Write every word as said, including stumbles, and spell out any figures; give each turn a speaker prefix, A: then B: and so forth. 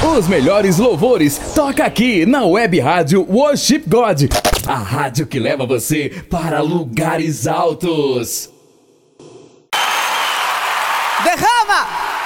A: Os melhores louvores toca aqui na Web Rádio Worship God, a rádio que leva você para lugares altos.
B: Derrama!